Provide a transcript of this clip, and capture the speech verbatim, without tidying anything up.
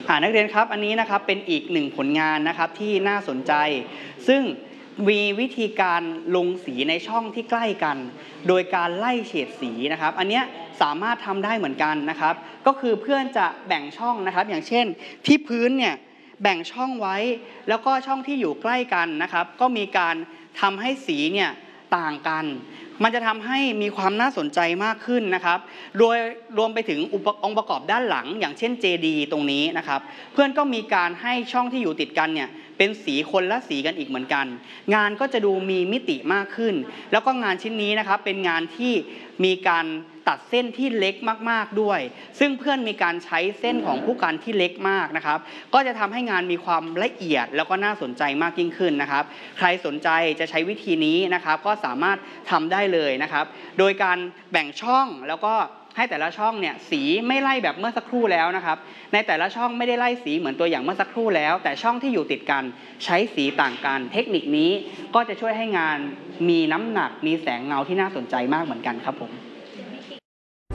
อ่านักเรียนครับอันนี้นะครับเป็นอีกหนึ่งผลงานนะครับที่น่าสนใจซึ่งมีวิธีการลงสีในช่องที่ใกล้กันโดยการไล่เฉดสีนะครับอันนี้สามารถทำได้เหมือนกันนะครับก็คือเพื่อนจะแบ่งช่องนะครับอย่างเช่นที่พื้นเนี่ยแบ่งช่องไว้แล้วก็ช่องที่อยู่ใกล้กันนะครับก็มีการทำให้สีเนี่ยต่างกันมันจะทำให้มีความน่าสนใจมากขึ้นนะครับโดยรวมไปถึงอุปองค์ประกอบด้านหลังอย่างเช่นเจดีย์ตรงนี้นะครับเพื่อนก็มีการให้ช่องที่อยู่ติดกันเนี่ยเป็นสีคนละสีกันอีกเหมือนกันงานก็จะดูมีมิติมากขึ้นแล้วก็งานชิ้นนี้นะครับเป็นงานที่มีการตัดเส้นที่เล็กมากๆด้วยซึ่งเพื่อนมีการใช้เส้นของผู้กันที่เล็กมากนะครับก็จะทำให้งานมีความละเอียดแล้วก็น่าสนใจมากยิ่งขึ้นนะครับใครสนใจจะใช้วิธีนี้นะครับก็สามารถทำได้เลยนะครับโดยการแบ่งช่องแล้วก็ให้แต่ละช่องเนี่ยสีไม่ไล่แบบเมื่อสักครู่แล้วนะครับในแต่ละช่องไม่ได้ไล่สีเหมือนตัวอย่างเมื่อสักครู่แล้วแต่ช่องที่อยู่ติดกันใช้สีต่างกันเทคนิคนี้ก็จะช่วยให้งานมีน้ำหนักมีแสงเงาที่น่าสนใจมากเหมือนกันครับผม